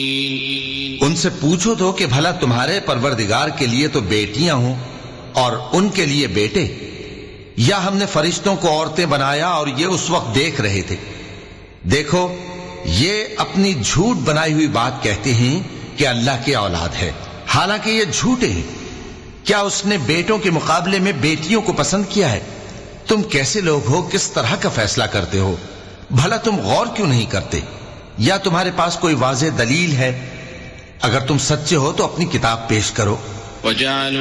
उनसे पूछो तो कि भला तुम्हारे परवरदिगार के लिए तो बेटियां हों और उनके लिए बेटे, या हमने फरिश्तों को औरतें बनाया और ये उस वक्त देख रहे थे। देखो, ये अपनी झूठ बनाई हुई बात कहते हैं कि अल्लाह की औलाद है, हालांकि ये झूठे हैं। क्या उसने बेटों के मुकाबले में बेटियों को पसंद किया है? तुम कैसे लोग हो, किस तरह का फैसला करते हो? भला तुम गौर क्यों नहीं करते? या तुम्हारे पास कोई वाज़ेह दलील है? अगर तुम सच्चे हो तो अपनी किताब पेश करो।